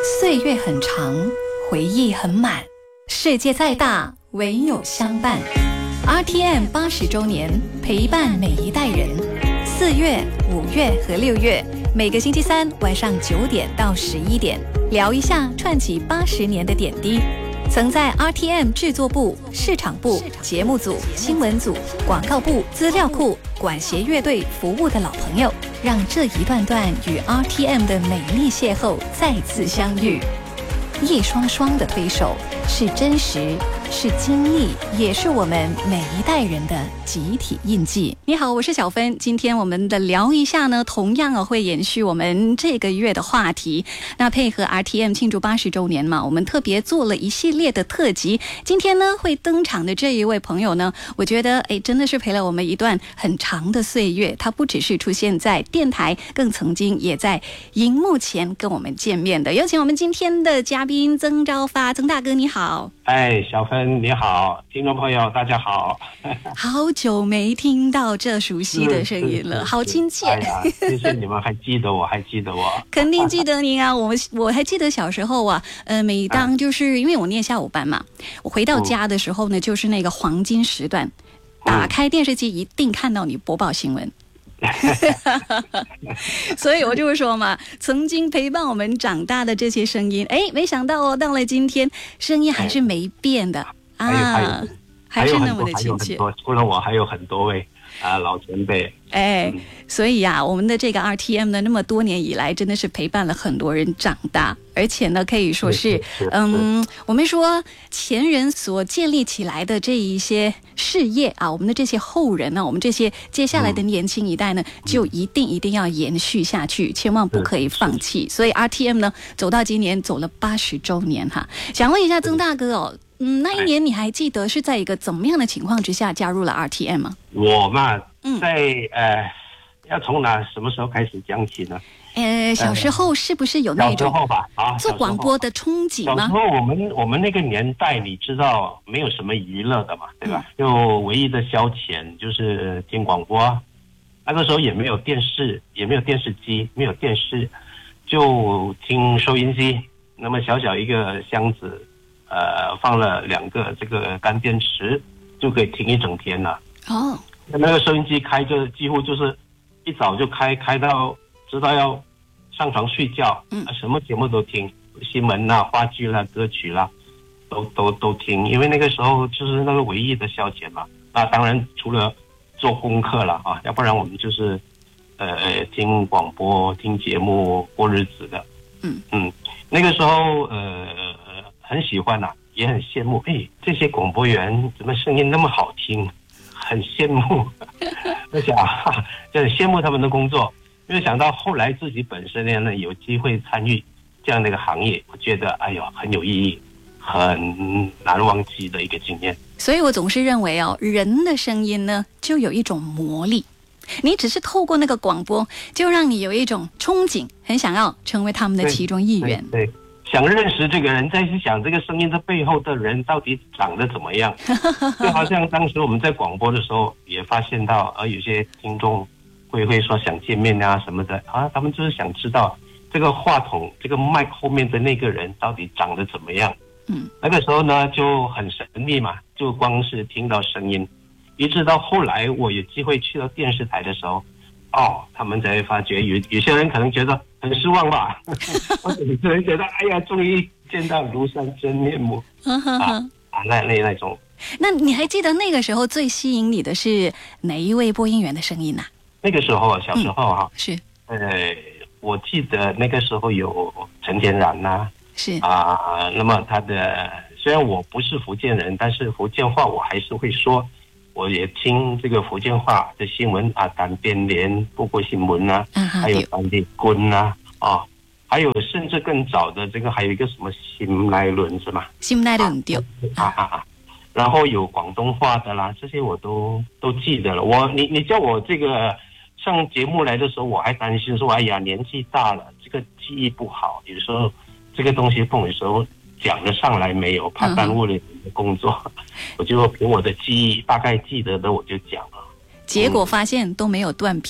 岁月很长，回忆很满，世界再大，唯有相伴。RTM 80周年，陪伴每一代人。4月、5月和6月，每个星期三晚上9点到11点，聊一下串起80年的点滴。曾在 RTM 制作部、市场部、节目组、新闻组、广告部、资料库、管弦乐队服务的老朋友，让这一段段与 RTM 的美丽邂逅再次相遇。一双双的推手，是真实，是经历，也是我们每一代人的集体印记。你好，我是小芬。今天我们的聊一下呢，同样会延续我们这个月的话题。那配合 RTM 庆祝80周年嘛，我们特别做了一系列的特辑。今天呢会登场的这一位朋友呢，我觉得真的是陪了我们一段很长的岁月。他不只是出现在电台，更曾经也在荧幕前跟我们见面的。有请我们今天的嘉宾曾昭发，曾大哥你好。 小芬你好，听众朋友大家好。 好久没听到这熟悉的声音了，好亲切。 谢谢你们还记得我，还记得我。 肯定记得您啊，我还记得小时候啊，每当就是因为我念下午班嘛，我回到家的时候呢，就是那个黄金时段，打开电视机一定看到你播报新闻。所以我就说嘛，曾经陪伴我们长大的这些声音，没想到到了今天，声音还是没变的啊，还是那么的亲切。 除了我，还有很多位老前辈。 所以啊，我们的这个 RTM 呢，那么多年以来，真的是陪伴了很多人长大，而且呢，可以说是我们说前人所建立起来的这一些事业啊，我们的这些后人呢，我们这些接下来的年轻一代呢，就一定要延续下去，千万不可以放弃。所以 RTM 呢，走到今年走了80周年哈。想问一下曾大哥哦，那一年你还记得是在一个怎么样的情况之下加入了 RTM 吗？ 我嘛，在要从什么时候开始讲起呢？ 小时候是不是有那种做广播的憧憬吗？ 小时候我们那个年代，你知道没有什么娱乐的嘛，对吧？就唯一的消遣就是听广播。那个时候也没有电视，也没有电视机，没有电视，就听收音机。那么小小一个箱子，放了2个这个干电池，就可以听一整天了。那个收音机开就几乎就是一早就开到直到要上床睡觉，什么节目都听，新闻啦、话剧啦、歌曲啦，都听，因为那个时候就是那个唯一的消遣嘛。那当然除了做功课了啊，要不然我们就是听广播、听节目过日子的。那个时候很喜欢也很羡慕，这些广播员怎么声音那么好听，很羡慕。我想就很羡慕他们的工作，因为想到后来自己本身呢有机会参与这样的一个行业，我觉得很有意义，很难忘记的一个经验。 所以我总是认为人的声音呢就有一种魔力，你只是透过那个广播，就让你有一种憧憬，很想要成为他们的其中一员。 对，想认识这个人，再去想这个声音的背后的人到底长得怎么样。就好像当时我们在广播的时候也发现到有些听众会说想见面什么的他们就是想知道这个话筒这个麦后面的那个人到底长得怎么样。那个时候呢就很神秘嘛，就光是听到声音，一直到后来我有机会去到电视台的时候，他们才发觉有些人可能觉得很失望吧，或者有些人觉得终于见到庐山真面目那种。 那你还记得那个时候最吸引你的是哪一位播音员的声音那个时候小时候是我记得那个时候有陈建然是那么他的虽然我不是福建人，但是福建话我还是会说，我也听这个福建话的新闻单边连播过新闻还有当地quân还有甚至更早的这个还有一个什么心乃伦是吗？ 心乃伦对然后有广东话的啦，这些我都记得了。你叫我这个上节目来的时候，我还担心说年纪大了，这个记忆不好，有时候这个东西有时候讲得上来没有，怕耽误了你的工作，我就凭我的记忆大概记得的我就讲了。 结果发现都没有断片。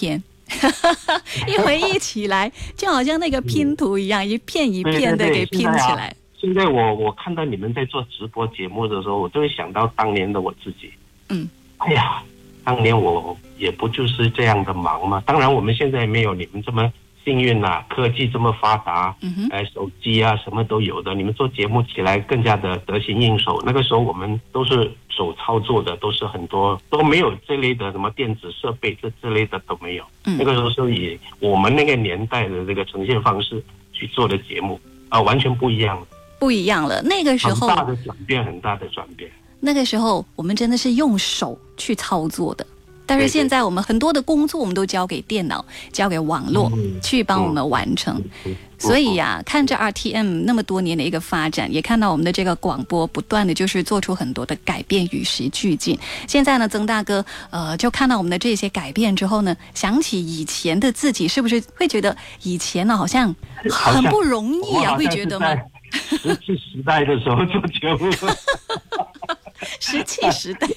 一回忆起来，就好像那个拼图一样，一片一片的给拼起来。 现在我看到你们在做直播节目的时候，我都会想到当年的我自己。哎呀，当年我也不就是这样的忙吗？当然我们现在没有你们这么幸运啊，科技这么发达，手机啊什么都有的，你们做节目起来更加的得心应手。那个时候我们都是手操作的，都是很多都没有这类的什么电子设备，这类的都没有。那个时候是以我们那个年代的这个呈现方式去做的节目完全不一样。 不一样了，那个时候很大的转变，很大的转变。 那个时候我们真的是用手去操作的，但是现在我们很多的工作我们都交给电脑，交给网络去帮我们完成。所以呀，看着 RTM 那么多年的一个发展，也看到我们的这个广播不断的就是做出很多的改变，与时俱进。现在呢，曾大哥就看到我们的这些改变之后呢，想起以前的自己，是不是会觉得以前呢好像很不容易啊？会觉得吗？ 石器时代的时候做节目， 石器时代。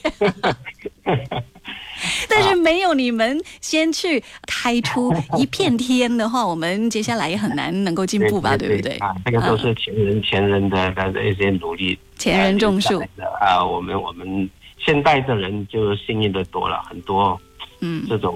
但是没有你们先去开出一片天的话，我们接下来也很难能够进步吧，对不对？ 这个都是前人的一些努力， 前人种树我们现代的人就幸运的多了很多，这种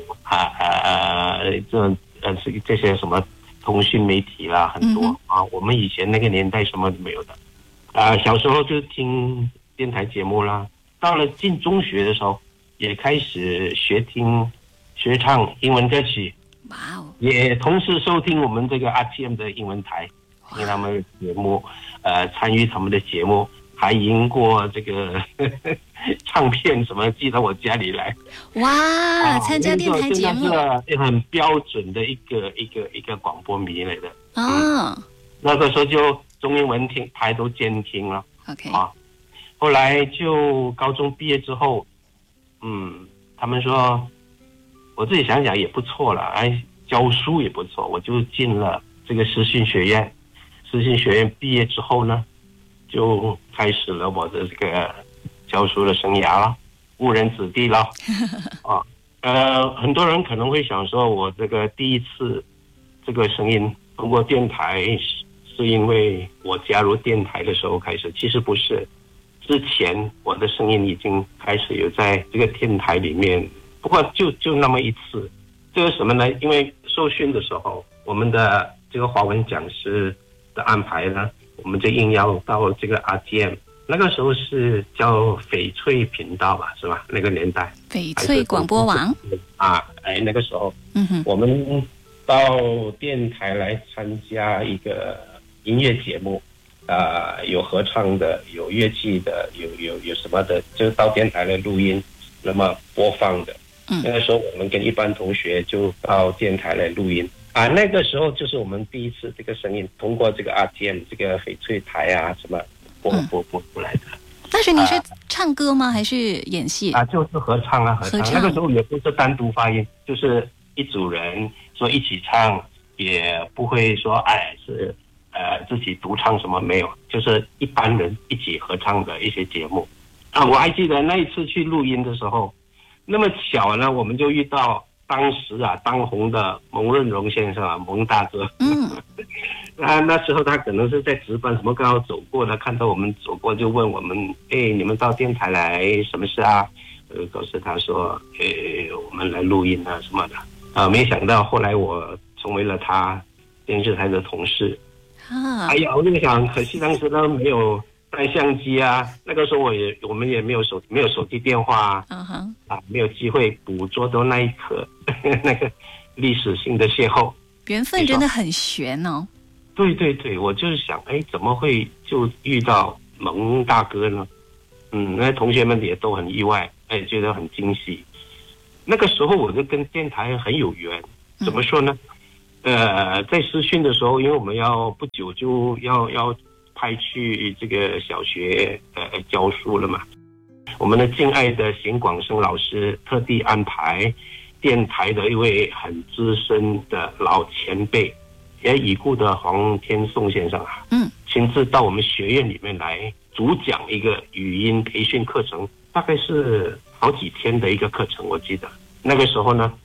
这些什么通讯媒体啦，很多我们以前那个年代什么都没有的小时候就听电台节目啦，到了进中学的时候也开始学唱英文歌曲，也同时收听我们这个 RTM 的英文台，听他们的节目，参与他们的节目，还赢过这个唱片什么寄到我家里来。 哇，参加电台节目， 是很标准的一个广播迷来的那个时候就中英文台都监听了。 OK 后来就高中毕业之后，他们说我自己想想也不错了，教书也不错，我就进了这个师训学院。师训学院毕业之后呢，就开始了我的这个教书的生涯了，误人子弟了。很多人可能会想说，我这个第一次这个声音通过电台，是因为我加入电台的时候开始，其实不是。之前我的声音已经开始有在这个电台里面，不过就那么一次。这个什么呢？因为受训的时候，我们的这个华文讲师的安排呢，我们就应邀到这个 RTM， 那个时候是叫翡翠频道吧，是吧？那个年代， 翡翠广播网那个时候，我们到电台来参加一个音乐节目。有合唱的，有乐器的，有什么的，就是到电台来录音，那么播放的。那个时候我们跟一般同学就到电台来录音那个时候就是我们第一次这个声音通过这个 RTM 这个翡翠台什么播出来的。 但是你是唱歌吗？还是演戏？ 就是合唱合唱。那个时候也不是单独发音，就是一组人说一起唱，也不会说是。自己独唱什么没有，就是一般人一起合唱的一些节目我还记得那一次去录音的时候，那么巧呢，我们就遇到当时当红的蒙润荣先生蒙大哥。那时候他可能是在值班，什么刚好走过的，看到我们走过就问我们，你们到电台来什么事告诉他说，我们来录音什么的没想到后来我成为了他电视台的同事。我就想，可惜当时都没有带相机那个时候我们也没有手机电话没有机会捕捉到那一刻那个历史性的邂逅。 缘分真的很悬哦。 对对对，我就是想，怎么会就遇到蒙大哥呢？那同学们也都很意外，觉得很惊喜。那个时候我就跟电台很有缘，怎么说呢？在师训的时候，因为我们要不久就要派去这个小学教书了嘛，我们的敬爱的邢广生老师特地安排电台的一位很资深的老前辈，也已故的黄天颂先生亲自到我们学院里面来主讲一个语音培训课程，大概是好几天的一个课程。我记得那个时候呢，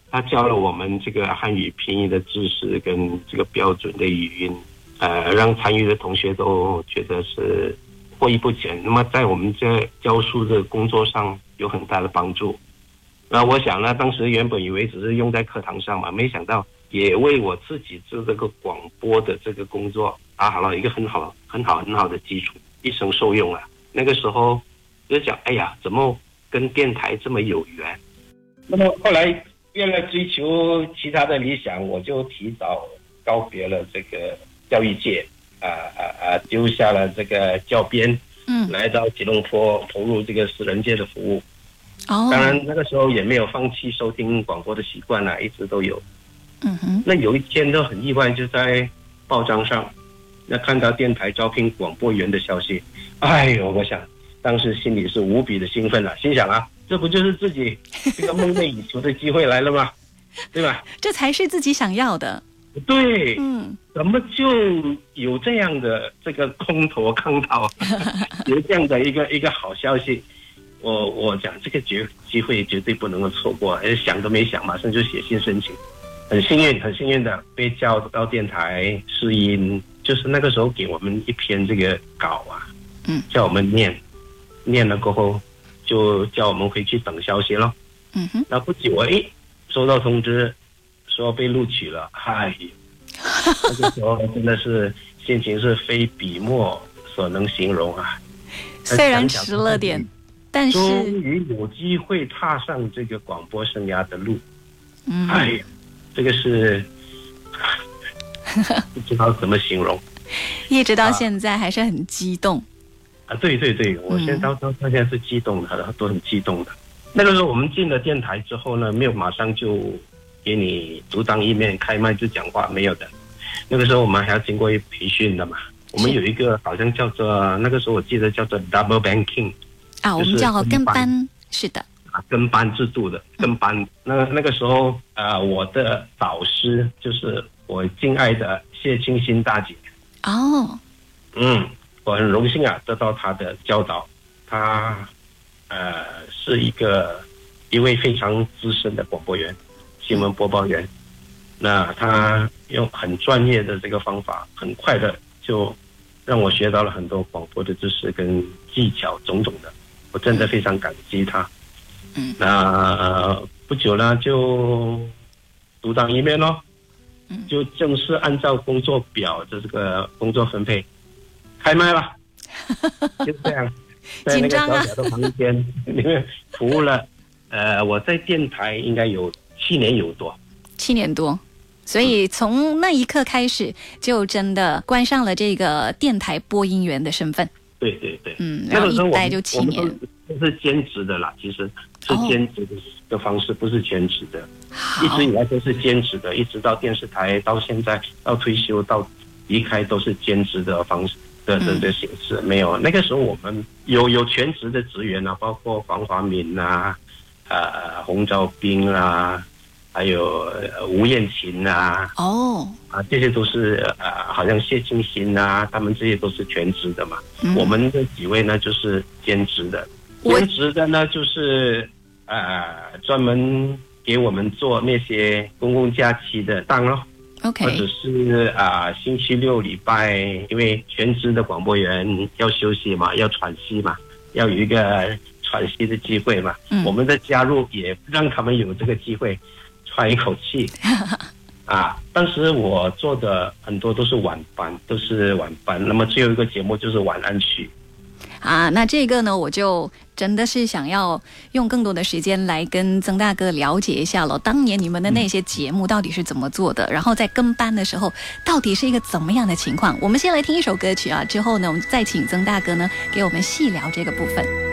他教了我们这个汉语拼音的知识跟这个标准的语音，让参与的同学都觉得是获益不浅。那么在我们这教书的工作上有很大的帮助。那我想呢，当时原本以为只是用在课堂上嘛，没想到也为我自己做这个广播的这个工作打好了一个很好的基础，一生受用啊。那个时候就想，哎呀，怎么跟电台这么有缘？那么后来为了追求其他的理想，我就提早告别了这个教育界，丢下了这个教编，来到吉隆坡投入这个私人界的服务。当然那个时候也没有放弃收听广播的习惯一直都有。那有一天都很意外，就在报章上那看到电台招聘广播员的消息，哎呦，我想当时心里是无比的兴奋心想这不就是自己这个梦寐以求的机会来了吗？对吧？ 这才是自己想要的。 对，怎么就有这样的这个空头康涛，有这样的一个好消息？我讲这个机会绝对不能够错过，想都没想，马上就写信申请。很幸运的被叫到电台试音，就是那个时候给我们一篇这个稿叫我们念了过后，就叫我们回去等消息咯。那不久收到通知说被录取了，那个时候真的是心情是非笔墨所能形容虽然迟了点，但是终于有机会踏上这个广播生涯的路。这个是不知道怎么形容， 一直到现在还是很激动对，我现在到现在是激动的，都很激动的。那个时候我们进了电台之后呢，没有马上就给你独当一面开麦就讲话，没有的。那个时候我们还要经过培训的嘛。我们有一个好像叫做，那个时候我记得叫做 double banking 我们叫跟班，是的， 跟班制度的跟班。那个时候我的导师就是我敬爱的谢清新大姐。我很荣幸得到她的教导。她是一位非常资深的广播员，新闻播报员。那她用很专业的这个方法，很快的就让我学到了很多广播的知识跟技巧种种的，我真的非常感激她。那不久呢就独当一面咯，就正式按照工作表的这个工作分配开麦了。就这样在那个小小的房间里面服务了我在电台应该有7年多，所以从那一刻开始就真的关上了这个电台播音员的身份。对， 然后一待就7年。 我们是兼职的啦，其实是兼职的方式，不是全职的。一直以来都是兼职的，一直到电视台，到现在，到退休，到离开都是兼职的方式的形式。没有那个时候我们有全职的职员包括黄华敏洪兆斌还有吴燕琴这些都是好像谢清新他们这些都是全职的嘛。我们这几位呢就是兼职的。兼职的呢就是专门给我们做那些公共假期的档咯。 OK， 或者是星期六礼拜，因为全职的广播员要休息嘛，要喘息嘛，要有一个喘息的机会嘛。我们的加入也让他们有这个机会喘一口气。当时我做的很多都是晚班，那么最后一个节目就是晚安曲。 那这个呢，我就真的是想要用更多的时间来跟曾大哥了解一下了，当年你们的那些节目到底是怎么做的，然后在跟班的时候到底是一个怎么样的情况。我们先来听一首歌曲之后呢，我们再请曾大哥呢给我们细聊这个部分。